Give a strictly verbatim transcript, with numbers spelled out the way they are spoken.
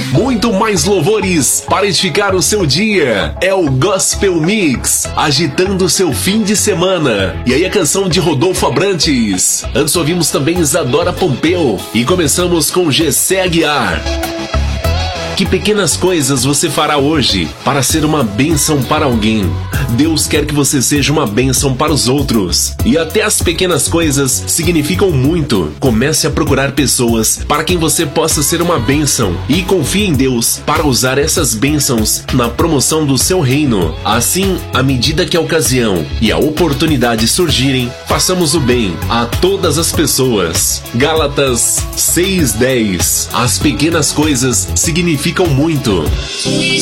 Muito mais louvores para edificar o seu dia. É o Gospel Mix, agitando o seu fim de semana. E aí a canção de Rodolfo Abrantes. Antes ouvimos também Isadora Pompeu. E começamos com Gessé Aguiar. Que pequenas coisas você fará hoje para ser uma bênção para alguém? Deus quer que você seja uma bênção para os outros. E até as pequenas coisas significam muito. Comece a procurar pessoas para quem você possa ser uma bênção. E confie em Deus para usar essas bênçãos na promoção do seu reino. Assim, à medida que a ocasião e a oportunidade surgirem, façamos o bem a todas as pessoas. Gálatas seis dez. As pequenas coisas significam muito.